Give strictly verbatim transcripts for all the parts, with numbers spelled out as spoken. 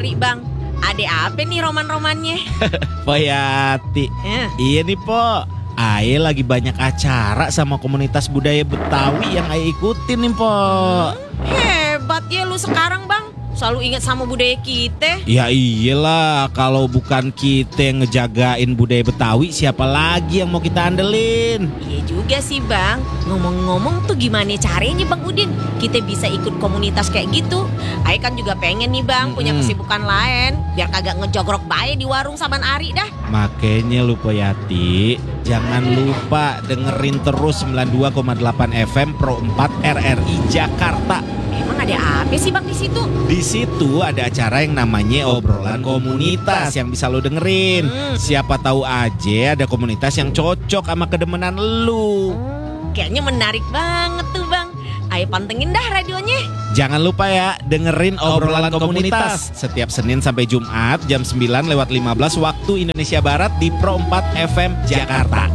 kali bang. Ada apa nih roman-romannya? Poyati Eh. Iya nih Po, Ae lagi banyak acara sama komunitas budaya Betawi yang Ae ikutin nih Po. Hebat ya lu sekarang bang, selalu ingat sama budaya kita. Ya iyalah, kalau bukan kita yang ngejagain budaya Betawi, siapa lagi yang mau kita andelin? Iya juga sih bang. Ngomong-ngomong tuh gimana caranya bang Udin kita bisa ikut komunitas kayak gitu? Ae kan juga pengen nih bang punya Mm-mm. kesibukan lain, biar kagak ngejogrok bae di warung saban ari dah. Makanya lu Poyati, jangan lupa dengerin terus sembilan puluh dua koma delapan F M Pro empat R R I Jakarta. Emang ada apa sih bang di situ? Di situ ada acara yang namanya obrolan komunitas yang bisa lo dengerin. Hmm. Siapa tahu aja ada komunitas yang cocok sama kedemenan lu. Kayaknya menarik banget tuh bang. Ayo pantengin dah radionya. Jangan lupa ya, dengerin obrolan komunitas setiap Senin sampai Jumat jam sembilan lewat lima belas waktu Indonesia Barat di Pro empat F M Jakarta.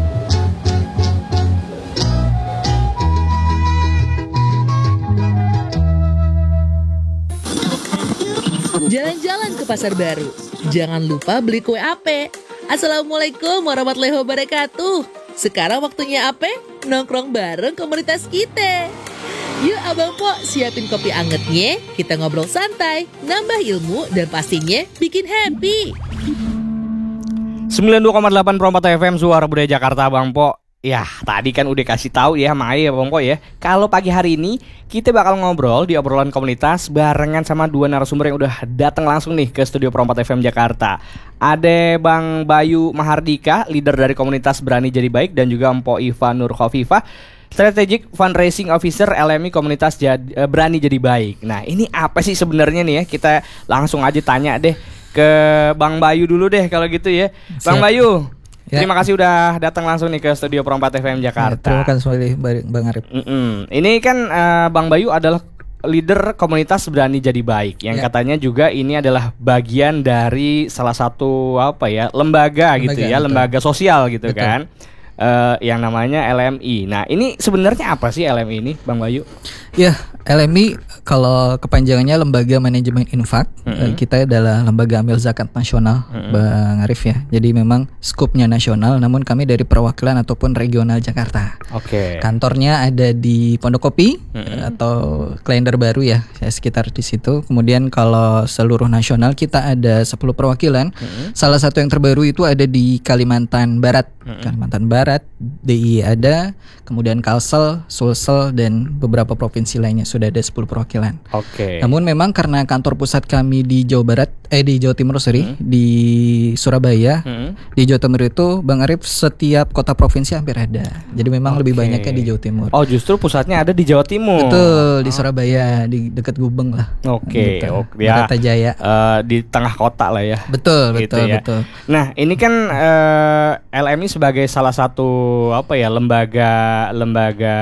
Jalan-jalan ke pasar baru. Jangan lupa beli kue ape. Assalamualaikum warahmatullahi wabarakatuh. Sekarang waktunya ape? Nongkrong bareng komunitas kita. Yuk Abang Po, siapin kopi angetnya. Kita ngobrol santai, nambah ilmu, dan pastinya bikin happy. sembilan puluh dua koma delapan Pro empat F M Suara Budaya Jakarta Bang Po. Ya, tadi kan udah kasih tahu ya sama Ae ya Bang Po ya. Kalau pagi hari ini kita bakal ngobrol di obrolan komunitas barengan sama dua narasumber yang udah datang langsung nih ke studio Pro empat F M Jakarta. Ada Bang Bayu Mahardika, leader dari komunitas Berani Jadi Baik, dan juga Mpo Iva Nur Khofifah, Strategic Fundraising Officer L M I Komunitas Jadi, eh, Berani Jadi Baik. Nah, ini apa sih sebenarnya nih ya? Kita langsung aja tanya deh ke Bang Bayu dulu deh kalau gitu ya. Bang Siap. Bayu, Ya. terima kasih udah datang langsung nih ke studio Pro empat F M Ya, Jakarta. terima kasih Bang Arif. Mm-mm. Ini kan eh, Bang Bayu adalah leader komunitas Berani Jadi Baik yang Ya. katanya juga ini adalah bagian dari salah satu apa ya lembaga, Lembaga, gitu ya, betul. lembaga sosial gitu Betul. kan. Eh, yang namanya L M I. Nah, ini sebenarnya apa sih L M I ini, Bang Bayu? Ya, L M I kalau kepanjangannya Lembaga Manajemen Infak. Mm-mm. Eh, Kita adalah lembaga amil zakat nasional, Mm-mm. Bang Arif ya. Jadi memang skupnya nasional, namun kami dari perwakilan ataupun regional Jakarta. Oke. Kantornya ada di Pondok Kopi Mm-mm. eh, atau Klender Baru ya, ya, sekitar di situ. Kemudian kalau seluruh nasional kita ada sepuluh perwakilan. Mm-mm. Salah satu yang terbaru itu ada di Kalimantan Barat. Mm-mm. Kalimantan Barat, D I ada, kemudian Kalsel, Sulsel, dan beberapa provinsi lainnya sudah ada sepuluh perwakilan. Oke. Namun memang karena kantor pusat kami di Jawa Barat, eh di Jawa Timur sorry, Hmm. di Surabaya, Mm-mm. di Jawa Timur itu Bang Arif setiap kota provinsi hampir ada. Jadi memang lebih Oke. banyaknya di Jawa Timur. Oh, justru pusatnya ada di Jawa Timur. Betul, di Surabaya, di dekat Gubeng lah. Oke, Gitu. oke, ya. Baratajaya. Eh, di tengah kota lah ya. Betul, Gitu betul, ya. betul. Nah, ini kan eh, L M I sebagai salah satu apa ya lembaga lembaga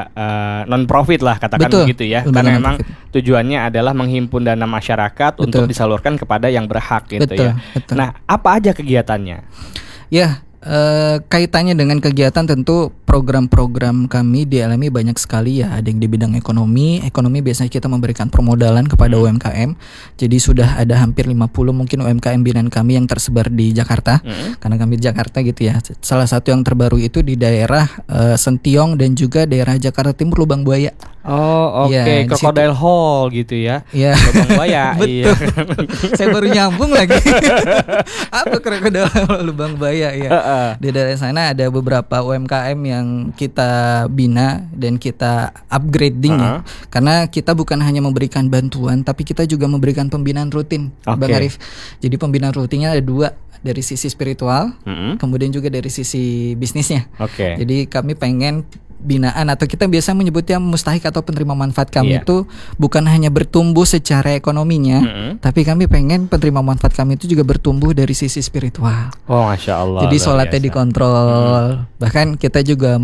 non profit lah katakan Betul, begitu ya. lembaga Karena memang non-profit. tujuannya adalah menghimpun dana masyarakat untuk Betul. disalurkan kepada yang berhak gitu Betul, ya. betul. Nah, apa aja kegiatannya? Ya, eh, kaitannya dengan kegiatan tentu program-program kami di L M I banyak sekali ya. Ada yang di bidang ekonomi. Ekonomi biasanya kita memberikan permodalan kepada U M K M. Jadi sudah ada hampir lima puluh mungkin U M K M binaan kami yang tersebar di Jakarta. Mm. Karena kami di Jakarta gitu ya. Salah satu yang terbaru itu di daerah eh, Sentiong dan juga daerah Jakarta Timur Lubang Buaya. Oh, oke, Ya, di Crocodile Hall gitu ya. Ya. Lubang Buaya. Betul. Iya. Saya baru nyambung lagi. Apa krokodil Lubang Buaya ya. Heeh. Di daerah sana ada beberapa U M K M yang kita bina dan kita upgrading ya. Uh-huh. Karena kita bukan hanya memberikan bantuan, tapi kita juga memberikan pembinaan rutin, Oke. Bang Arif. Jadi pembinaan rutinnya ada dua, dari sisi spiritual, Mm-mm. kemudian juga dari sisi bisnisnya. Oke. Jadi kami pengen binaan atau kita biasa menyebutnya mustahik atau penerima manfaat kami Iya. itu bukan hanya bertumbuh secara ekonominya, Mm-mm. tapi kami pengen penerima manfaat kami itu juga bertumbuh dari sisi spiritual. Oh, Masya Allah. Jadi luar sholatnya biasa. dikontrol. Bahkan kita juga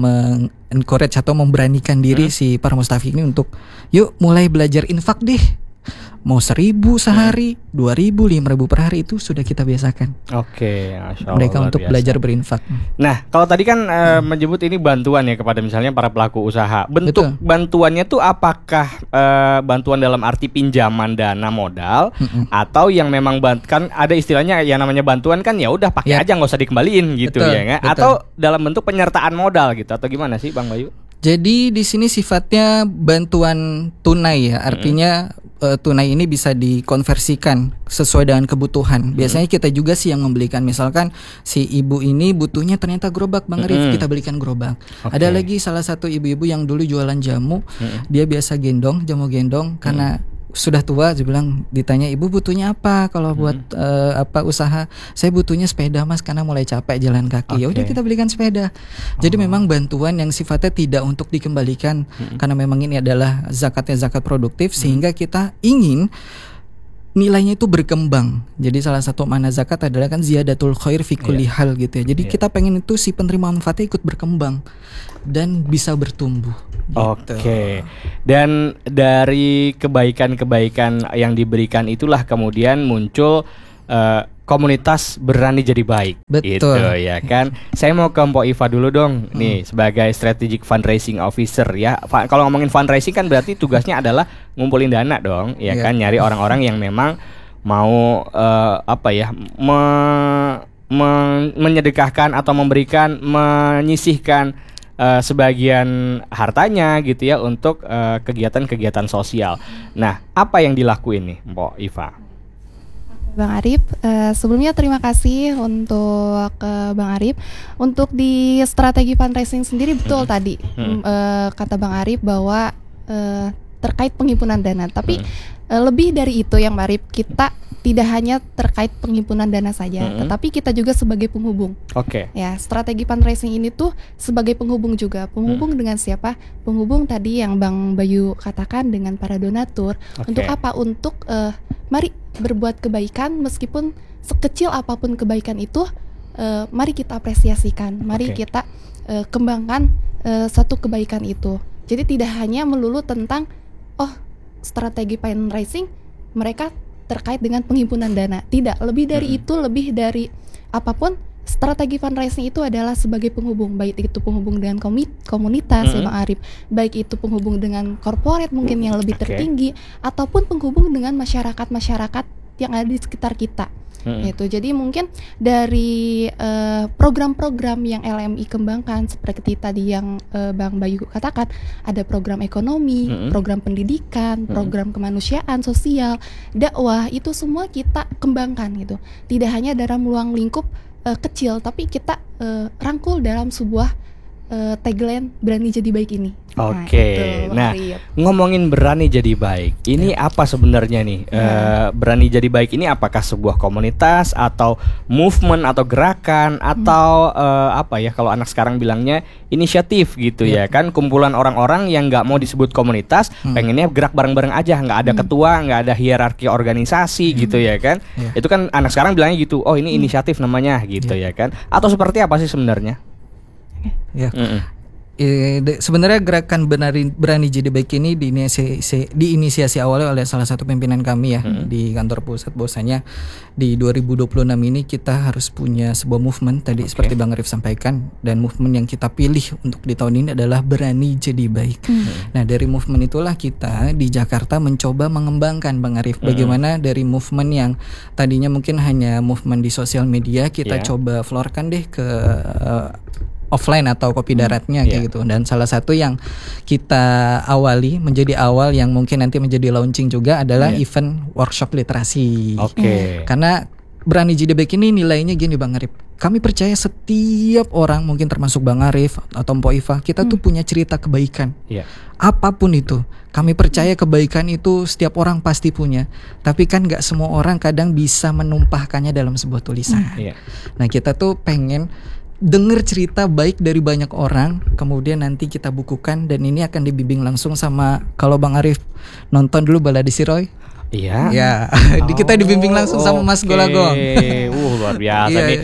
mengencourage atau memberanikan diri Hmm. si para mustafik ini untuk yuk mulai belajar infak deh. mau seribu sehari, dua ribu, lima ribu per hari itu sudah kita biasakan. Oke, Masya Allah, Mereka luar untuk biasa. belajar berinfak. Nah, kalau tadi kan eh, menyebut ini bantuan ya kepada misalnya para pelaku usaha. Bentuk Betul. bantuannya tuh apakah eh, bantuan dalam arti pinjaman dana modal Mm-mm. atau yang memang bant- kan ada istilahnya yang namanya bantuan kan ya udah pakai Ya. aja nggak usah dikembaliin gitu Betul, ya nggak? betul. Atau dalam bentuk penyertaan modal gitu atau gimana sih Bang Bayu? Jadi di sini sifatnya bantuan tunai ya, artinya eh, tunai ini bisa dikonversikan sesuai dengan kebutuhan. Biasanya kita juga sih yang membelikan, misalkan si ibu ini butuhnya ternyata gerobak, Bang Arif, Mm-mm. kita belikan gerobak. Oke. Ada lagi salah satu ibu-ibu yang dulu jualan jamu, dia biasa gendong, jamu gendong karena sudah tua, dia bilang, ditanya ibu butuhnya apa kalau buat eh, apa usaha, saya butuhnya sepeda Mas karena mulai capek jalan kaki. Ya udah Oke. kita belikan sepeda. Jadi memang bantuan yang sifatnya tidak untuk dikembalikan karena memang ini adalah zakatnya zakat produktif sehingga kita ingin nilainya itu berkembang. Jadi salah satu makna zakat adalah kan ziyadatul khair fi kulli hal gitu ya. Jadi Iya. kita pengen itu si penerima manfaatnya ikut berkembang dan bisa bertumbuh. Gitu. Oke. Dan dari kebaikan-kebaikan yang diberikan itulah kemudian muncul eh, komunitas berani jadi baik. Betul. Gitu ya kan. Saya mau ke Mpok Iva dulu dong. Nih sebagai strategic fundraising officer ya. Fa- Kalau ngomongin fundraising kan berarti tugasnya adalah ngumpulin dana dong, ya Iya. kan, nyari orang-orang yang memang mau eh, apa ya? me- me- menyedekahkan atau memberikan, menyisihkan eh, sebagian hartanya gitu ya untuk eh, kegiatan-kegiatan sosial. Nah, apa yang dilakuin nih, Mpok Iva? Bang Arif, eh, sebelumnya terima kasih untuk eh, Bang Arif. Untuk di strategi fundraising sendiri betul tadi Hmm. mm, eh, kata Bang Arif bahwa eh, terkait penghimpunan dana. Tapi eh, lebih dari itu yang Bang Arif, kita tidak hanya terkait penghimpunan dana saja, Hmm. tetapi kita juga sebagai penghubung. Oke. Ya, strategi fundraising ini tuh sebagai penghubung juga. Penghubung dengan siapa? Penghubung tadi yang Bang Bayu katakan dengan para donatur. Oke. Untuk apa? Untuk eh, mari berbuat kebaikan meskipun sekecil apapun kebaikan itu, eh, mari kita apresiasikan. Mari Oke. kita eh, kembangkan eh, satu kebaikan itu. Jadi tidak hanya melulu tentang oh, strategi fundraising mereka terkait dengan penghimpunan dana. Tidak, lebih dari itu, lebih dari apapun, strategi fundraising itu adalah sebagai penghubung, baik itu penghubung dengan komi- komunitas ya Mm-mm. Bang Arif, baik itu penghubung dengan corporate mungkin yang lebih Oke. tertinggi, ataupun penghubung dengan masyarakat-masyarakat yang ada di sekitar kita. Mm-mm. Itu jadi mungkin dari eh, program-program yang L M I kembangkan seperti tadi yang eh, Bang Bayu katakan, ada program ekonomi, Mm-mm. program pendidikan, program kemanusiaan, sosial, dakwah, itu semua kita kembangkan gitu. Tidak hanya dalam ruang lingkup eh, kecil, tapi kita eh, rangkul dalam sebuah eh, tagline berani jadi baik ini. Oke. itu, Bang Nah, Arif. ngomongin berani jadi baik, ini apa sebenarnya nih? Eh, berani jadi baik ini apakah sebuah komunitas atau movement atau gerakan atau eh, apa ya? Kalau anak sekarang bilangnya inisiatif gitu ya kan? Kumpulan orang-orang yang nggak mau disebut komunitas, pengennya gerak bareng-bareng aja, nggak ada ketua, nggak ada hierarki organisasi gitu ya kan? Iya. Itu kan anak sekarang bilangnya gitu. Oh ini inisiatif namanya gitu ya kan? Atau seperti apa sih sebenarnya? Ya. Mm-mm. Eh, de- sebenarnya gerakan berani, berani jadi baik ini diinisiasi, diinisiasi awalnya oleh salah satu pimpinan kami ya di kantor pusat, bahwasanya di dua ribu dua puluh enam ini kita harus punya sebuah movement tadi seperti Bang Arif sampaikan, dan movement yang kita pilih untuk di tahun ini adalah berani jadi baik. Nah, dari movement itulah kita di Jakarta mencoba mengembangkan, Bang Arif, bagaimana dari movement yang tadinya mungkin hanya movement di sosial media, kita Yeah. coba florkan deh ke eh, offline atau kopi daratnya kayak Iya. gitu. Dan salah satu yang kita awali menjadi awal yang mungkin nanti menjadi launching juga adalah Iya. event workshop literasi. Oke. Karena berani jadi baik ini nilainya gini Bang Arif. Kami percaya setiap orang, mungkin termasuk Bang Arif atau Mpok Iva, kita tuh punya cerita kebaikan. Iya. Apapun itu, kami percaya kebaikan itu setiap orang pasti punya. Tapi kan nggak semua orang kadang bisa menumpahkannya dalam sebuah tulisan. Iya. Nah, kita tuh pengen dengar cerita baik dari banyak orang, kemudian nanti kita bukukan, dan ini akan dibimbing langsung sama, kalau Bang Arif nonton dulu Balade Siroy. Iya. Ya, di kita dibimbing langsung sama Mas Oke. Golagong. Uh, luar biasa Iya, nih. iya.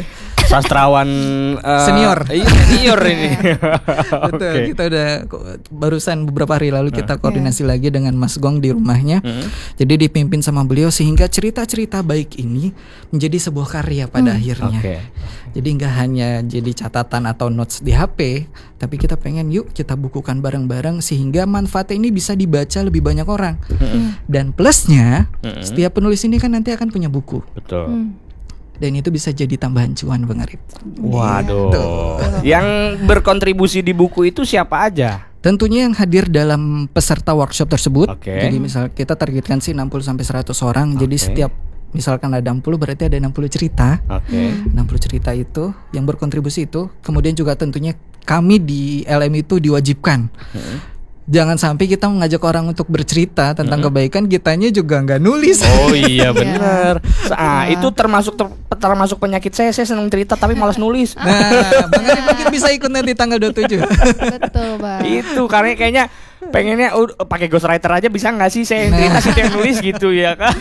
sastrawan uh, Senior. Iya, senior ini. Betul, Oke. kita udah ko- barusan beberapa hari lalu kita Nah. koordinasi lagi dengan Mas Gong di rumahnya. Hmm. Jadi dipimpin sama beliau sehingga cerita-cerita baik ini menjadi sebuah karya pada akhirnya. Oke. Jadi nggak hanya jadi catatan atau notes di H P, tapi kita pengen yuk kita bukukan bareng-bareng sehingga manfaatnya ini bisa dibaca lebih banyak orang. Dan plusnya, Mm-mm. setiap penulis ini kan nanti akan punya buku. Betul. Hmm. Dan itu bisa jadi tambahan cuan Bang Arif. Waduh. Yang berkontribusi di buku itu siapa aja? Tentunya yang hadir dalam peserta workshop tersebut. Oke. Jadi misal kita targetkan sih enam puluh sampai seratus orang. Jadi Oke. setiap misalkan ada enam puluh berarti ada enam puluh cerita. Oke. enam puluh cerita itu yang berkontribusi itu. Kemudian juga tentunya kami di L M I itu diwajibkan. Jangan sampai kita mengajak orang untuk bercerita tentang kebaikan, kitanya juga nggak nulis. Oh iya benar. Ah, Iya. itu termasuk ter- termasuk penyakit saya. Saya senang cerita tapi malas nulis. Nah, Bang Arif mungkin bisa ikut nanti tanggal dua puluh tujuh. Betul, Bang. Itu karena kayaknya pengennya uh, pakai ghostwriter aja bisa nggak sih saya yang cerita sih yang nulis gitu ya kan.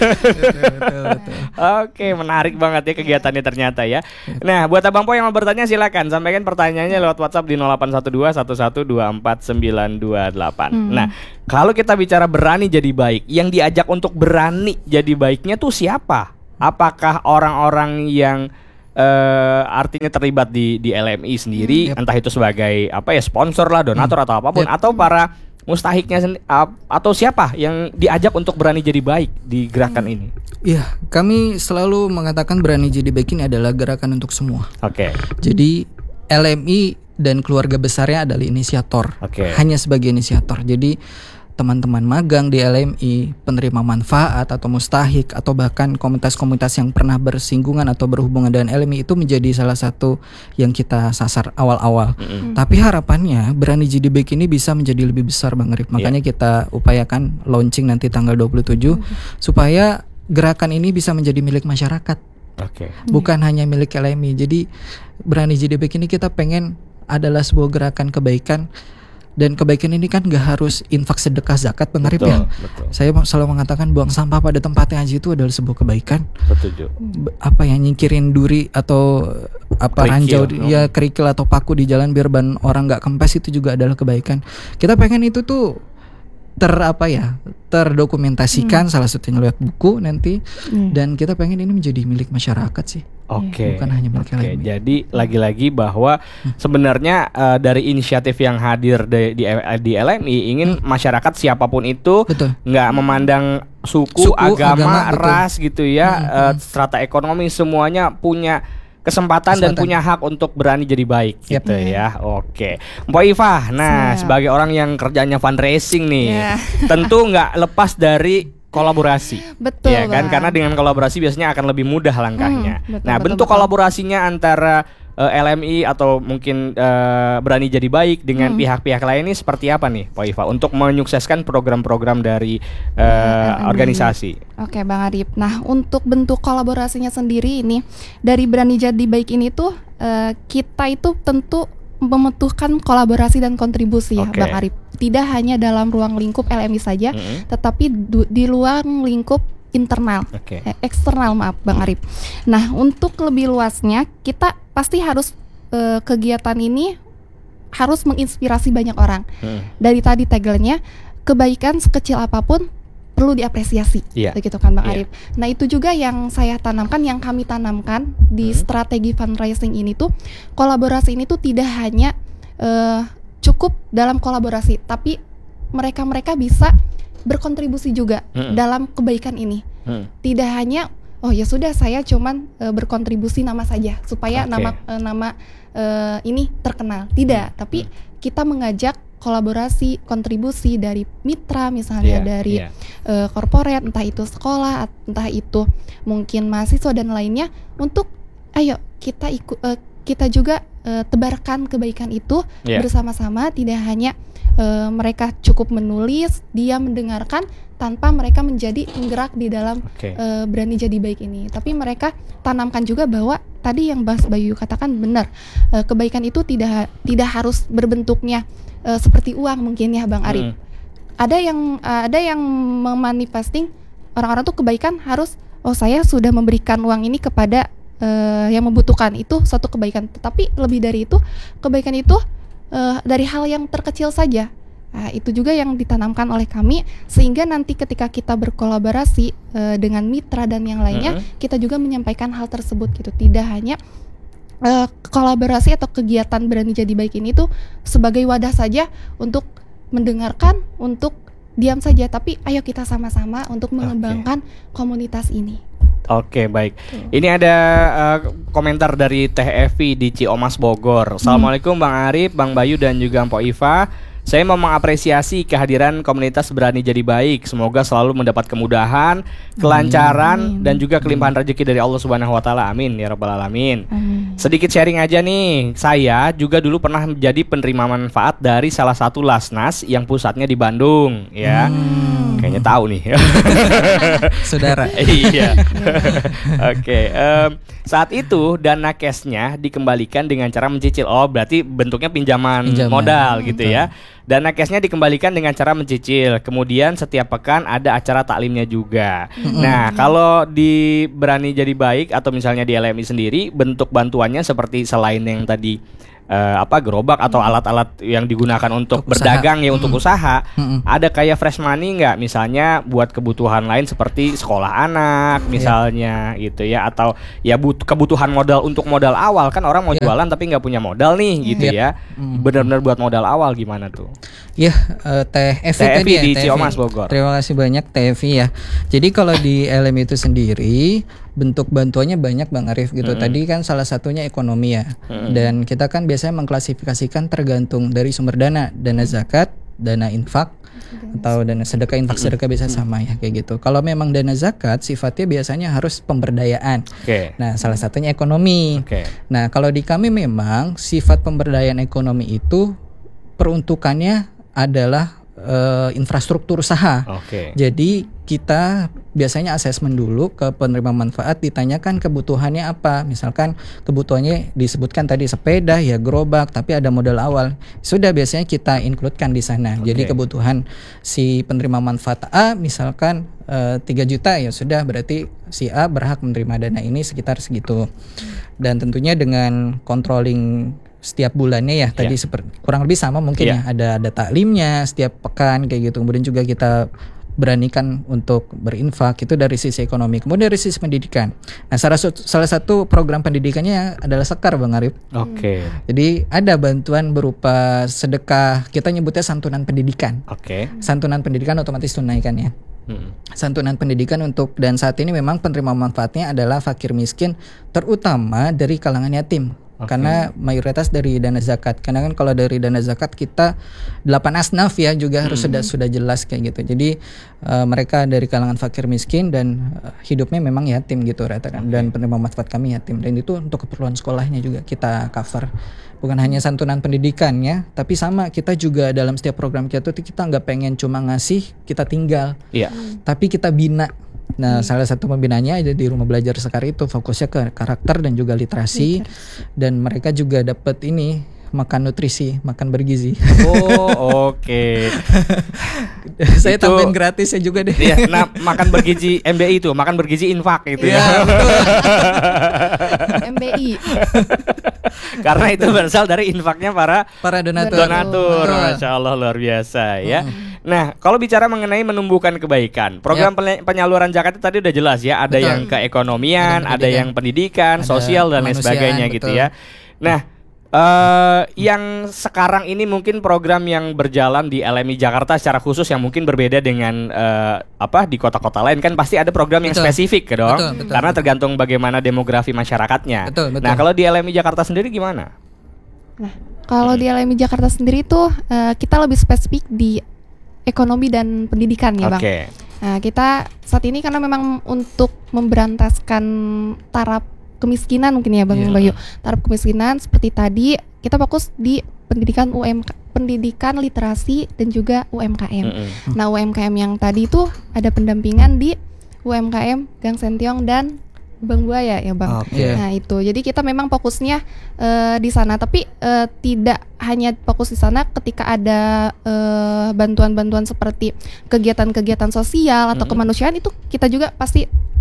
Oke, menarik banget ya kegiatannya ternyata ya. Nah, buat Abang Po yang mau bertanya silakan sampaikan pertanyaannya lewat WhatsApp di nol delapan satu dua satu satu dua empat sembilan dua delapan. Nah, kalau kita bicara berani jadi baik, yang diajak untuk berani jadi baiknya tuh siapa? Apakah orang-orang yang eh, artinya terlibat di di L M I sendiri, Yep. entah itu sebagai apa ya sponsor lah, donatur atau apapun, Yep. atau para mustahiknya sendi- ap- atau siapa yang diajak untuk berani jadi baik di gerakan ini? Iya, kami selalu mengatakan berani jadi baik ini adalah gerakan untuk semua. Oke. Jadi L M I dan keluarga besarnya adalah inisiator. Oke. Hanya sebagai inisiator. Jadi teman-teman magang di L M I, penerima manfaat atau mustahik atau bahkan komunitas-komunitas yang pernah bersinggungan atau berhubungan dengan L M I itu menjadi salah satu yang kita sasar awal-awal. Tapi harapannya berani jadi baik ini bisa menjadi lebih besar Bang Arif. Makanya kita upayakan launching nanti tanggal dua puluh tujuh supaya gerakan ini bisa menjadi milik masyarakat. Oke. Bukan hanya milik L M I. Jadi berani jadi baik ini kita pengen adalah sebuah gerakan kebaikan. Dan kebaikan ini kan gak harus infak sedekah zakat Bang Arif ya. Betul. Saya selalu mengatakan buang sampah pada tempatnya aja itu adalah sebuah kebaikan. Setuju. B- Apa yang nyingkirin duri atau apa Kerikil. ranjau ya kerikil atau paku di jalan biar ban orang nggak kempes itu juga adalah kebaikan. Kita pengen itu tuh ter apa ya terdokumentasikan salah satunya lewat buku nanti dan kita pengen ini menjadi milik masyarakat sih. Oke. Bukan hanya milik L Oke, M I. jadi lagi-lagi bahwa sebenarnya eh, dari inisiatif yang hadir di, di, di L M I ingin masyarakat siapapun itu Betul. nggak memandang suku, Suku, agama, agama, betul. ras gitu ya, eh, strata ekonomi semuanya punya kesempatan dan Kesempatan. punya hak untuk berani jadi baik Yap. gitu ya. Oke. Mbak Iva, nah Siap. sebagai orang yang kerjanya fundraising nih, Ya. tentu nggak lepas dari kolaborasi. Betul, Ya kan, Bang. karena dengan kolaborasi biasanya akan lebih mudah langkahnya. Hmm, betul, nah, betul, bentuk betul. kolaborasinya antara eh, L M I atau mungkin eh, berani jadi baik dengan Hmm. pihak-pihak lain ini seperti apa nih, Pak Iva, untuk menyukseskan program-program dari eh, L M I. organisasi? Oke, Bang Arif. Nah, untuk bentuk kolaborasinya sendiri ini dari Berani Jadi Baik ini tuh eh, kita itu tentu membutuhkan kolaborasi dan kontribusi ya, Oke. Bang Arif. Tidak hanya dalam ruang lingkup L M I saja, Mm-mm. tetapi du- di luar lingkup internal, Oke. eh, eksternal maaf, Bang Arif. Nah, untuk lebih luasnya kita pasti harus eh, kegiatan ini harus menginspirasi banyak orang. Hmm. Dari tadi tagline-nya kebaikan sekecil apapun perlu diapresiasi, Iya. begitu kan Bang Iya. Arif. Nah itu juga yang saya tanamkan, yang kami tanamkan di Hmm. strategi fundraising ini tuh, kolaborasi ini tuh tidak hanya eh, cukup dalam kolaborasi, tapi mereka-mereka bisa berkontribusi juga Hmm. dalam kebaikan ini. Hmm. Tidak hanya oh ya sudah saya cuman eh, berkontribusi nama saja supaya Oke. nama eh, nama eh, ini terkenal. Tidak, Hmm. tapi kita mengajak kolaborasi, kontribusi dari mitra misalnya Iya, dari iya. eh, korporat, entah itu sekolah, at- entah itu mungkin mahasiswa dan lainnya, untuk ayo kita ikut eh, kita juga eh, tebarkan kebaikan itu Iya. bersama-sama. Tidak hanya eh, mereka cukup menulis, dia mendengarkan tanpa mereka menjadi penggerak di dalam Oke. eh, Berani Jadi Baik ini, tapi mereka tanamkan juga bahwa tadi yang Mas Bayu katakan benar, eh, kebaikan itu tidak tidak harus berbentuknya eh, seperti uang mungkin ya Bang Arif. Mm. Ada yang uh, ada yang memanifesting orang-orang tuh kebaikan harus oh saya sudah memberikan uang ini kepada uh, yang membutuhkan, itu suatu kebaikan. Tetapi lebih dari itu, kebaikan itu uh, dari hal yang terkecil saja. Nah, itu juga yang ditanamkan oleh kami, sehingga nanti ketika kita berkolaborasi uh, dengan mitra dan yang lainnya, mm-hmm. kita juga menyampaikan hal tersebut gitu. Tidak hanya uh, kolaborasi atau kegiatan Berani Jadi Baik ini tuh sebagai wadah saja untuk mendengarkan, untuk diam saja, tapi ayo kita sama-sama untuk mengembangkan okay. komunitas ini. Oke, baik. Ini ada uh, komentar dari Teh Evi di Ciomas Bogor. Assalamualaikum Bang Arif, Bang Bayu dan juga Mpok Iva. Saya mau mengapresiasi kehadiran komunitas Berani Jadi Baik. Semoga selalu mendapat kemudahan, kelancaran, Amin. Dan juga kelimpahan rezeki dari Allah Subhanahu Wa Taala. Amin ya Rabbal Alamin. Amin. Sedikit sharing aja nih. Saya juga dulu pernah menjadi penerima manfaat dari salah satu Lasnas yang pusatnya di Bandung. Ya, hmm. kayaknya tahu nih. Saudara. Iya. Oke. Okay, um, saat itu dana cashnya dikembalikan dengan cara mencicil. Oh, berarti bentuknya pinjaman, pinjaman. modal gitu hmm. ya. Dana cashnya dikembalikan dengan cara mencicil. Kemudian setiap pekan ada acara taklimnya juga. Mm-hmm. Nah, kalau di Berani Jadi Baik atau misalnya di L M I sendiri, bentuk bantuannya seperti selain yang tadi uh, apa gerobak atau alat-alat yang digunakan untuk, untuk berdagang usaha. ya untuk mm. usaha, mm-hmm. ada kayak fresh money nggak? Misalnya buat kebutuhan lain seperti sekolah anak, misalnya yeah. gitu ya, atau ya but- kebutuhan modal untuk modal awal, kan orang mau yeah. jualan tapi nggak punya modal nih, gitu yeah. ya. Mm. Benar-benar buat modal awal gimana tuh? Ya, uh, Teh Evi tadi ya, di Ciomas Bogor. Terima kasih banyak Teh Evi ya. Jadi kalau di L M I itu sendiri bentuk bantuannya banyak Bang Arif gitu. Mm-hmm. Tadi kan salah satunya ekonomi ya. Mm-hmm. Dan kita kan biasanya mengklasifikasikan tergantung dari sumber dana, dana zakat, dana infak, atau dana sedekah, infak sedekah biasa sama ya kayak gitu. Kalau memang dana zakat sifatnya biasanya harus pemberdayaan. Okay. Nah, salah satunya ekonomi. Okay. Nah, kalau di kami memang sifat pemberdayaan ekonomi itu peruntukannya adalah uh, infrastruktur usaha. Okay. Jadi kita biasanya asesmen dulu ke penerima manfaat, ditanyakan kebutuhannya apa. Misalkan kebutuhannya disebutkan tadi sepeda, ya gerobak, tapi ada modal awal. Sudah biasanya kita includekan di sana. Okay. Jadi kebutuhan si penerima manfaat A misalkan uh, tiga juta, ya sudah berarti si A berhak menerima dana ini sekitar segitu. Dan tentunya dengan controlling setiap bulannya ya, yeah. tadi seperti kurang lebih sama mungkin yeah. ya, ada ada taklimnya setiap pekan kayak gitu. Kemudian juga kita beranikan untuk berinfak, itu dari sisi ekonomi. Kemudian dari sisi pendidikan. Nah, salah satu salah satu program pendidikannya adalah Sekar Bang Arif. Oke. Okay. Jadi ada bantuan berupa sedekah, kita nyebutnya santunan pendidikan. Oke. Okay. Santunan pendidikan otomatis tunaikan ya. Hmm. Santunan pendidikan untuk, dan saat ini memang penerima manfaatnya adalah fakir miskin, terutama dari kalangan yatim. Okay. Karena mayoritas dari dana zakat. Karena kan kalau dari dana zakat kita delapan asnaf ya juga harus hmm. sudah sudah jelas kayak gitu. Jadi uh, mereka dari kalangan fakir miskin dan uh, hidupnya memang yatim gitu rata-rata. Dan penerima manfaat kami yatim. Dan itu untuk keperluan sekolahnya juga kita cover. Bukan hanya santunan pendidikannya, tapi sama kita juga dalam setiap program kita tuh kita nggak pengen cuma ngasih kita tinggal, yeah. tapi kita bina. Nah, hmm. salah satu pembinanya ada di Rumah Belajar Sekar itu fokusnya ke karakter dan juga literasi, literasi. Dan mereka juga dapat ini makan nutrisi, makan bergizi. Oh, oke. Okay. Saya itu, tambahin gratis ya juga deh. Iya, nah makan bergizi M B I itu, makan bergizi infak itu ya. M B I. Karena itu berasal dari infaknya para para donatur. Donatur, Masya Allah luar biasa ya. Hmm. Nah, kalau bicara mengenai menumbuhkan kebaikan, program ya. penyaluran zakat itu tadi udah jelas ya. Ada betul. yang keekonomian, ada, ada yang pendidikan, ada sosial dan lain sebagainya betul. gitu ya. Nah, Uh, yang sekarang ini mungkin program yang berjalan di L M I Jakarta secara khusus yang mungkin berbeda dengan uh, apa di kota-kota lain, kan pasti ada program yang betul. spesifik dong, betul, betul, karena betul. tergantung bagaimana demografi masyarakatnya. Betul, betul. Nah, kalau di L M I Jakarta sendiri gimana? Nah, kalau di L M I Jakarta sendiri tuh uh, kita lebih spesifik di ekonomi dan pendidikan ya, Bang. Okay. Nah, kita saat ini karena memang untuk memberantaskan taraf kemiskinan mungkin ya Bang yeah. Bayu. Taraf kemiskinan seperti tadi kita fokus di pendidikan U M K, pendidikan literasi dan juga U M K M. Mm-hmm. Nah, U M K M yang tadi itu ada pendampingan di U M K M Gang Sentiong dan Bang Buaya ya Bang. Okay. Nah, itu. Jadi kita memang fokusnya uh, di sana, tapi uh, tidak hanya fokus di sana ketika ada uh, bantuan-bantuan seperti kegiatan-kegiatan sosial atau mm-hmm. kemanusiaan, itu kita juga pasti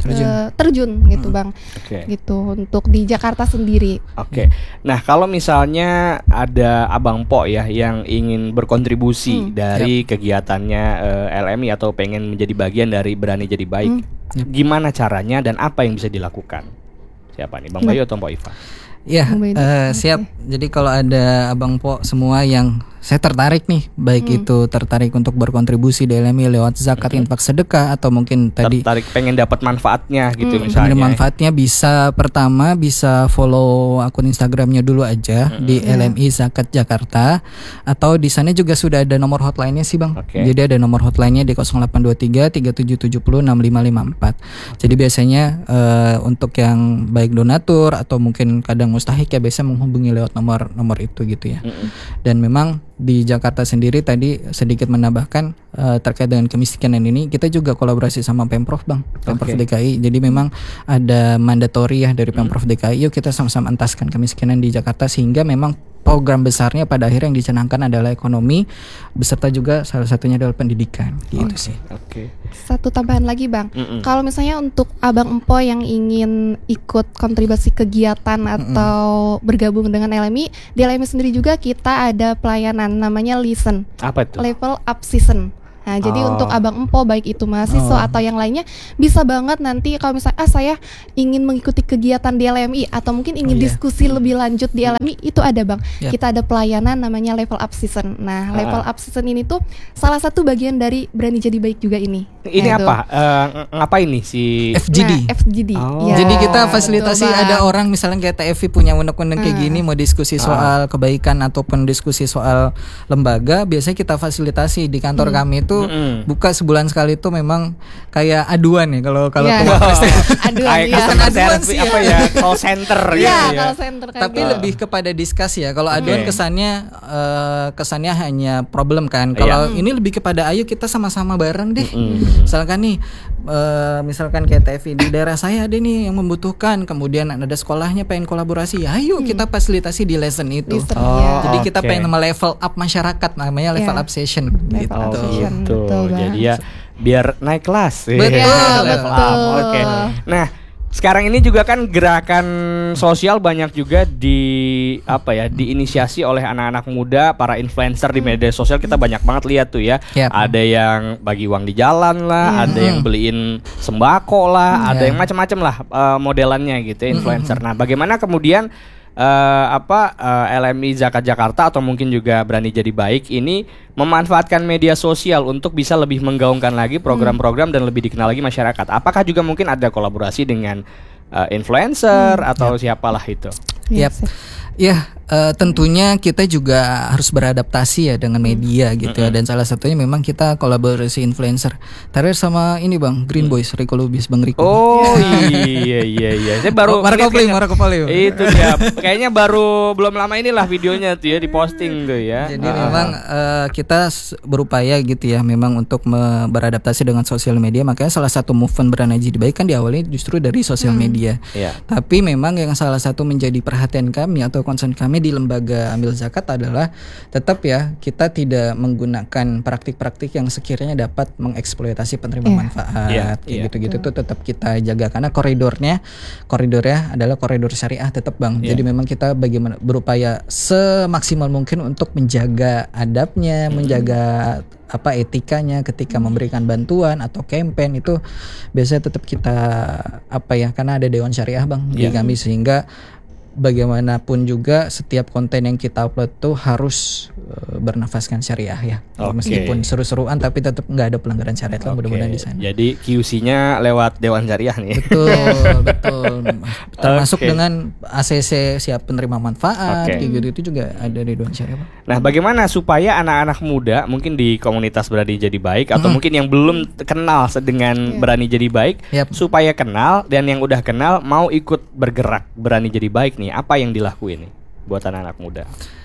Terjun. eh, terjun gitu Bang. Oke. Gitu untuk di Jakarta sendiri. Oke. Nah, kalau misalnya ada Abang Po ya yang ingin berkontribusi Hmm. dari kegiatannya eh, L M I atau pengen menjadi bagian dari Berani Jadi Baik, Hmm. gimana caranya dan apa yang bisa dilakukan? Siapa nih, Bang Bayu atau Mbak Iva? Ya, Bang Bayu. eh, Oke. siap. Jadi kalau ada Abang Po semua yang saya tertarik nih, baik Hmm. itu tertarik untuk berkontribusi di L M I lewat zakat, Mhm. infak, sedekah, atau mungkin tadi Tertarik pengen dapat manfaatnya gitu Hmm. misalnya. Sebenarnya manfaatnya bisa pertama bisa follow akun Instagramnya dulu aja Mm-mm. di Ya. L M I Zakat Jakarta, atau di sana juga sudah ada nomor hotline-nya sih Bang. Oke. Jadi ada nomor hotline-nya di nol delapan dua tiga tiga tujuh tujuh nol enam lima lima empat. Jadi biasanya eh, untuk yang baik donatur atau mungkin kadang mustahik ya biasa menghubungi lewat nomor nomor itu gitu ya. Mm-mm. Dan memang di Jakarta sendiri tadi sedikit menambahkan eh, terkait dengan kemiskinan ini, kita juga kolaborasi sama Pemprov Bang, Pemprov Oke. D K I. Jadi memang ada mandatori ya dari Pemprov D K I, yuk kita sama-sama entaskan kemiskinan di Jakarta, sehingga memang program besarnya pada akhirnya yang dicanangkan adalah ekonomi, beserta juga salah satunya adalah pendidikan gitu sih. Oke. Satu tambahan lagi Bang. Mm-mm. Kalau misalnya untuk Abang Empo yang ingin ikut kontribusi kegiatan atau bergabung dengan L M I, di L M I sendiri juga kita ada pelayanan namanya Listen, Apa itu? Level Up Season. Nah, jadi Oh. untuk Abang Empo baik itu mahasiswa Oh. atau yang lainnya bisa banget nanti kalau misalnya ah saya ingin mengikuti kegiatan di L M I atau mungkin ingin Oh, iya. diskusi lebih lanjut di L M I, itu ada Bang. Yap. Kita ada pelayanan namanya Level Up Season. Nah, Level Ah. Up Season ini tuh salah satu bagian dari Berani Jadi Baik juga ini. Ini Nah, itu. apa? Eh, ng- ngapain nih si F G D. Nah, F G D. Oh. Ya, Jadi kita betul, fasilitasi Bang. ada orang misalnya kayak T F I punya undang-undang kayak Ah. gini mau diskusi soal kebaikan ataupun diskusi soal lembaga, biasanya kita fasilitasi di kantor kami itu Mm-mm. buka sebulan sekali itu memang kayak aduan ya kalau kalau Iya. tuh- Aduh, Kayak iya. customer Aduan service, sih apa ya, call center Iya, gitu ya. kalau center kayak tapi gitu. lebih kepada diskusi ya. Kalau aduan Oke. kesannya eh, kesannya hanya problem kan. Kalau Iya. ini lebih kepada ayo kita sama-sama bareng deh. Mm. Misalkan nih eh, misalkan kayak T V di daerah saya ada nih yang membutuhkan, kemudian ada sekolahnya pengen kolaborasi. Ayo kita fasilitasi di lesson itu. Listen, Oh, ya. Jadi kita oke. pengen level up masyarakat, namanya level Iya. up session Level gitu. up Oh session. gitu. Betul banget. Jadi ya biar naik kelas. Betul. Iya, Ya, level betul. up. Oke. Nah, sekarang ini juga kan gerakan sosial banyak juga di apa ya, diinisiasi oleh anak-anak muda, para influencer di media sosial. Kita banyak banget lihat tuh ya. Yap. Ada yang bagi uang di jalan lah, Hmm. ada yang beliin sembako lah, ada Ya. yang macam-macam lah eh, modelannya gitu ya, influencer. Nah, bagaimana kemudian eh, apa eh, L M I Zakat Jakarta atau mungkin juga Berani Jadi Baik ini memanfaatkan media sosial untuk bisa lebih menggaungkan lagi program-program dan lebih dikenal lagi masyarakat. Apakah juga mungkin ada kolaborasi dengan eh, influencer atau siapalah itu? Iya Yap. sih. Ya, eh, tentunya kita juga harus beradaptasi ya dengan media gitu ya. Dan salah satunya memang kita kolaborasi influencer. Terakhir sama ini Bang, Green Boys, Rico Lubis, Bang Rico. Oh iya iya iya. Saya baru Oh, Marco lihat Poli, kayaknya- Marco Poli. Itu dia. Kayaknya baru belum lama inilah videonya tuh ya diposting tuh ya. Jadi Ah. memang eh, kita s- berupaya gitu ya, memang untuk me- beradaptasi dengan sosial media. Makanya salah satu movement Berani Jadi Baik kan diawali justru dari sosial media. Iya. Tapi memang yang salah satu menjadi perhatian kami atau concern kami di lembaga ambil zakat adalah tetap ya kita tidak menggunakan praktik-praktik yang sekiranya dapat mengeksploitasi penerima Iya. manfaat. Iya, Kayak iya. gitu-gitu tuh tetap kita jaga karena koridornya koridornya adalah koridor syariah tetap Bang. Iya. Jadi memang kita bagaimana berupaya semaksimal mungkin untuk menjaga adabnya, menjaga apa etikanya ketika memberikan bantuan atau campaign itu biasanya tetap kita apa ya, karena ada dewan syariah Bang di Iya. kami, sehingga bagaimanapun juga setiap konten yang kita upload tuh harus uh, bernafaskan syariah ya. Oke. Meskipun seru-seruan tapi tetap nggak ada pelanggaran syariat lah Oke. mudah-mudahan di sana. Jadi Q C-nya lewat Dewan Syariah nih. Betul, betul. Termasuk Oke. dengan A C C siap penerima manfaat, Oke. kayak gitu itu juga ada di dewan syariah Bang. Nah, bagaimana supaya anak-anak muda mungkin di komunitas Berani Jadi Baik atau mungkin yang belum kenal dengan Berani Jadi Baik Yap. supaya kenal, dan yang udah kenal mau ikut bergerak Berani Jadi Baik nih, apa yang dilakuin nih buat anak-anak muda?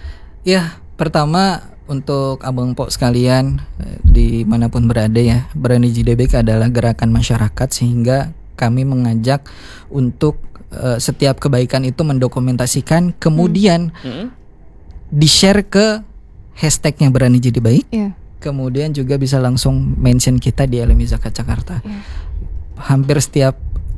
Ya, pertama untuk Abang Pok sekalian eh, dimanapun berada ya, Berani Jadi Baik adalah gerakan masyarakat, sehingga kami mengajak untuk eh, setiap kebaikan itu mendokumentasikan, kemudian Mm-mm. di-share ke hashtagnya Berani Jadi Baik, Iya. kemudian juga bisa langsung mention kita di L M I Zakat Jakarta. Iya. Hampir setiap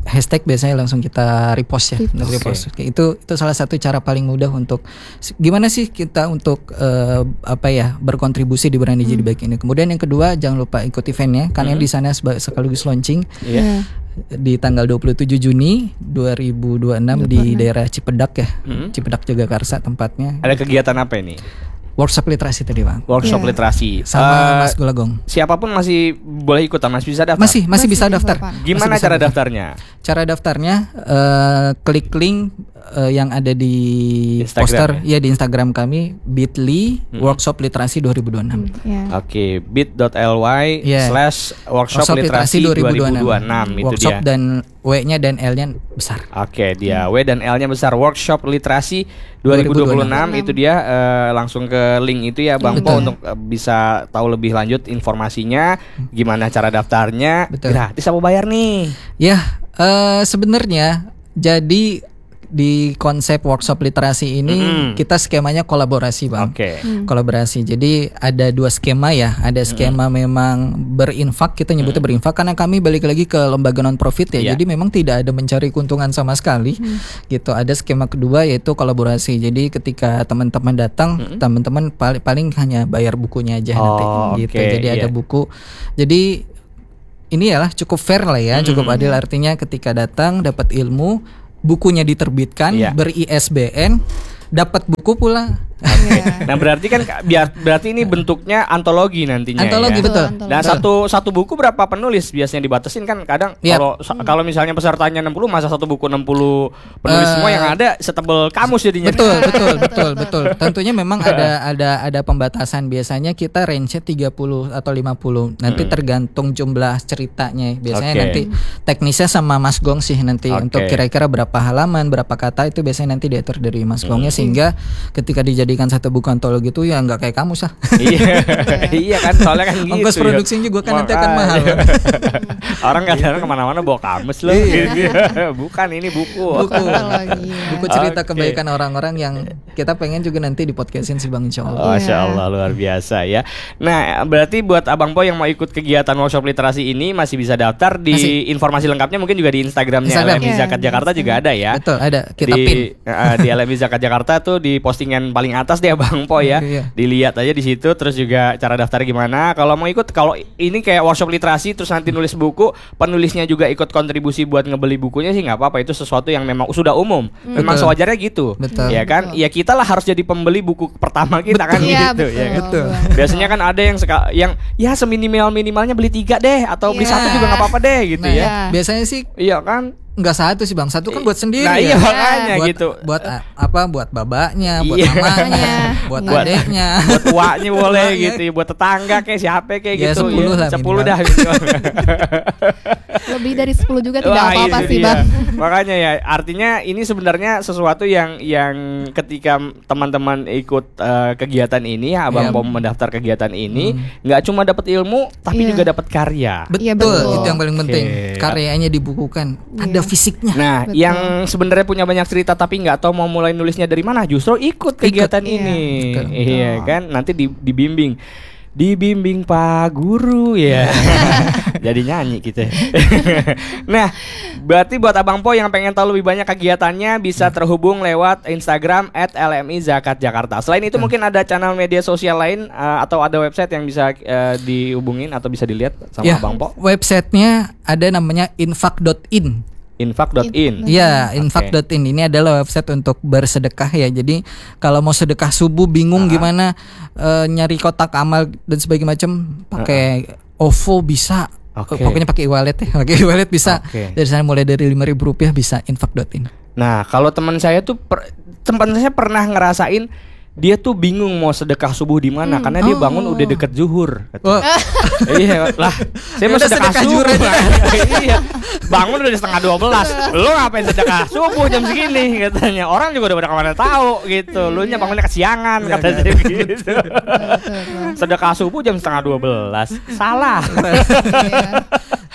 hashtag biasanya langsung kita repost ya, Repost. untuk Oke. repost. Kayak Itu itu salah satu cara paling mudah untuk gimana sih kita untuk eh, apa ya berkontribusi di Berani Jadi Baik ini. Kemudian yang kedua jangan lupa ikut eventnya, karena Hmm. di sana seba- sekaligus launching Iya. di tanggal dua puluh tujuh Juni dua ribu dua puluh enam di daerah Cipedak ya, Hmm. Cipedak Jagakarsa tempatnya. Ada kegiatan apa ini? Workshop literasi tadi bang, Workshop Iya. literasi. sama Eh, Mas Gulagong. Siapapun masih boleh ikutan, masih bisa daftar. Masih masih bisa Masih daftar. Bapak. Gimana Masih bisa cara daftar. daftarnya? Cara daftarnya eh, klik link eh, yang ada di Instagram poster ya? ya di Instagram kami bit.ly Hmm. Workshop Literasi dua ribu dua puluh enam. Hmm, ya. Oke, bit.ly Iya. slash workshop literasi dua ribu dua puluh enam itu Workshop dia. dan W-nya dan L-nya besar. Oke, dia W dan L-nya besar. Workshop literasi dua ribu dua puluh enam itu dia eh, langsung ke link itu ya Bang Po Betul. untuk eh, bisa tahu lebih lanjut informasinya, gimana cara daftarnya. Betul. Gratis apa bayar nih? Ya, eh, sebenarnya jadi di konsep workshop literasi ini Mm-mm. kita skemanya kolaborasi, Bang. Oke. Kolaborasi. Jadi ada dua skema ya. Ada skema memang berinfak, kita nyebutnya berinfak karena kami balik lagi ke lembaga non profit ya. Iya. Jadi memang tidak ada mencari keuntungan sama sekali. Gitu. Ada skema kedua yaitu kolaborasi. Jadi ketika teman-teman datang, teman-teman paling paling hanya bayar bukunya aja nanti Oh, gitu. oke, Jadi ada iya. buku. Jadi ini ya lah cukup fair lah ya, cukup adil, artinya ketika datang dapat ilmu, bukunya diterbitkan, Iya. ber-I S B N, dapat buku pula. Iya. Nah, berarti kan biar berarti ini bentuknya antologi nantinya Antologi, ya. betul. Betul, Dan Betul. satu satu buku berapa penulis biasanya dibatasin kan kadang Iya. kalau kalau misalnya pesertanya enam puluh masa satu buku enam puluh penulis Eh, semua yang ada setebel kamus jadinya. Betul, betul, betul, betul. Tentunya memang ada ada ada pembatasan. Biasanya kita range tiga puluh atau lima puluh. Nanti tergantung jumlah ceritanya. Biasanya Oke. nanti teknisnya sama Mas Gong sih nanti Oke. untuk kira-kira berapa halaman, berapa kata itu biasanya nanti diatur dari Mas Gongnya sehingga ketika dijadikan satu buku antologi itu ya nggak kayak kamus lah. Iya. Iya kan soalnya kan gitu. Ongkos ya. produksinya juga kan nanti akan Makanya. mahal. Orang kadang kemana-mana bawa kamus loh. Iya. Bukan ini buku. buku Antologi, ya. buku cerita Oke. kebaikan orang-orang yang kita pengen juga nanti di podcastin sih Bang Insya Allah. Oh, Masya Allah luar biasa ya. Nah berarti buat Abang Po yang mau ikut kegiatan workshop literasi ini masih bisa daftar di Masih. informasi lengkapnya mungkin juga di Instagramnya Instagram. L M I Iya, Zakat di Jakarta juga ada ya. Betul, ada kita di, pin. eh, di L M I Zakat Jakarta tuh di postingan paling atas deh Bang Po ya. Iya. Dilihat aja di situ terus juga cara daftar gimana. Kalau mau ikut kalau ini kayak workshop literasi terus nanti nulis buku, penulisnya juga ikut kontribusi buat ngebeli bukunya sih nggak apa-apa, itu sesuatu yang memang sudah umum. Memang Betul. sewajarnya gitu. Betul. Ya kan? Ya kita lah harus jadi pembeli buku pertama kita kan Iya, gitu betul. ya kan? Betul. Biasanya kan ada yang seka, yang ya seminimal minimalnya beli tiga deh atau beli Iya. satu juga nggak apa-apa deh gitu Nah, ya. Iya. biasanya sih Iya kan? nggak satu sih Bang, satu kan buat sendiri Nah, ya. iya makanya buat, gitu. Buat a- apa? Buat babaknya, buat Iya. mamanya, buat Buat- adeknya. Buat uaknya boleh Uaknya. gitu, buat tetangga kayak siapa kayak Ya, gitu. sepuluh lah sepuluh minimal. dah gitu. Lebih dari sepuluh juga tidak Wah, apa-apa itu sih, dia. Bang. Makanya ya, artinya ini sebenarnya sesuatu yang yang ketika teman-teman ikut eh, kegiatan ini, Abang Iya. Pom mendaftar kegiatan ini, nggak cuma dapat ilmu, tapi Iya. juga dapat karya. Betul, Iya, betul. itu yang paling penting. Oke. Karyanya dibukukan, ada Iya. fisiknya. Nah, Betul. yang sebenarnya punya banyak cerita tapi nggak tahu mau mulai nulisnya dari mana, justru ikut kegiatan Iya. ini, Betul. iya kan? Nanti di- dibimbing, dibimbing Pak Guru ya. Jadi nyanyi kita. Nah, berarti buat Abang Po yang pengen tahu lebih banyak kegiatannya bisa terhubung lewat Instagram at L M I Zakat Jakarta. Selain itu mungkin ada channel media sosial lain eh, atau ada website yang bisa eh, dihubungin atau bisa dilihat sama Ya, Abang Po. websitenya ada namanya infak dot in. infak dot in. Ya, Oke. infak dot in ini adalah website untuk bersedekah ya. Jadi kalau mau sedekah subuh bingung gimana eh, nyari kotak amal dan sebagainya macam, pakai O V O bisa. Oke. Pokoknya pakai e-wallet ya, pakai e-wallet bisa. Oke. Dari sana mulai dari lima ribu rupiah bisa infak dot in. Nah, kalau teman saya tuh per, teman saya pernah ngerasain dia tuh bingung mau sedekah subuh di mana karena dia bangun udah deket zuhur. Oh, Iya lah, saya mau Udah sedekah, sedekah subuh. zuhur aja. Iya, bangun udah setengah dua belas. Lo ngapain sedekah subuh jam segini katanya? Orang juga udah pada kemana tahu gitu. Lu nya bangunnya kesiangan kata saya gitu. Sedekah subuh jam setengah dua belas, salah. Iya.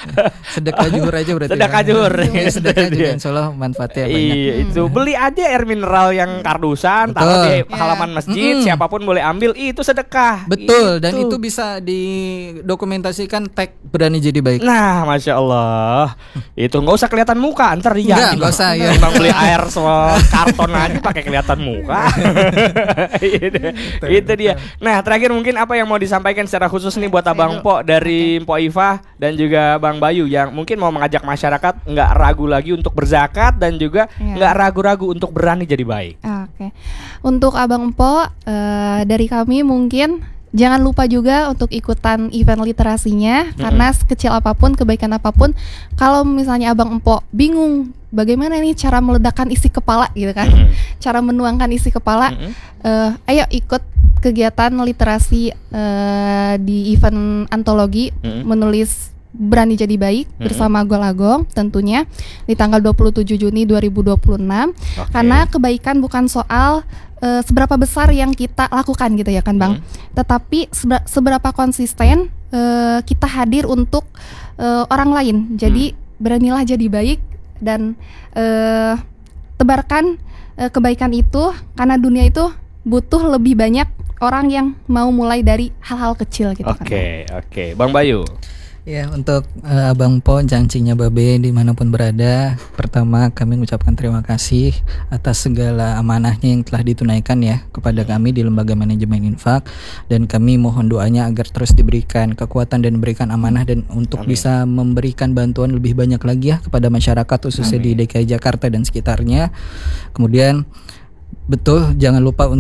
Sedekah juhur aja berarti. Sedekah ya. juhur. Iya, sedekah juga insya Allah manfaatnya banyak. Iya, itu beli aja air mineral yang kardusan, Betul. taruh di Ya. halaman masjid, Mm-mm. siapapun boleh ambil, itu sedekah. Betul, dan Gitu. itu bisa didokumentasikan tag berani jadi baik. Nah, masya Allah, itu nggak usah kelihatan muka, ntar dia Nggak, nggak usah, ya. Bang beli air semua karton aja pakai kelihatan muka. itu, itu dia. Nah, terakhir mungkin apa yang mau disampaikan secara khusus nih buat Abang Po dari Mpok Iva dan juga Bang Bayu yang mungkin mau mengajak masyarakat nggak ragu lagi untuk berzakat dan juga Iya. nggak ragu-ragu untuk berani jadi baik. Oke. Untuk Abang Empo, eh, dari kami mungkin jangan lupa juga untuk ikutan event literasinya, karena sekecil apapun, kebaikan apapun, kalau misalnya Abang Empo bingung bagaimana nih cara meledakkan isi kepala gitu kan, cara menuangkan isi kepala, Mm-mm. eh, ayo ikut kegiatan literasi eh, di event antologi Mm-mm. menulis Berani Jadi Baik bersama Golagong tentunya di tanggal dua puluh tujuh Juni dua ribu dua puluh enam. Oke. Karena kebaikan bukan soal eh, seberapa besar yang kita lakukan gitu ya kan Bang, tetapi sebe- seberapa konsisten eh, kita hadir untuk eh, orang lain. Jadi beranilah jadi baik dan eh, tebarkan eh, kebaikan itu, karena dunia itu butuh lebih banyak orang yang mau mulai dari hal-hal kecil gitu kan. Oke, oke, Bang Bayu. Ya, untuk eh, Abang Po, Jangcinya Babe dimanapun berada, pertama kami mengucapkan terima kasih atas segala amanahnya yang telah ditunaikan ya kepada kami di Lembaga Manajemen Infak, dan kami mohon doanya agar terus diberikan kekuatan dan diberikan amanah dan untuk Amin. bisa memberikan bantuan lebih banyak lagi ya kepada masyarakat khususnya di D K I Jakarta dan sekitarnya. Kemudian betul, jangan lupa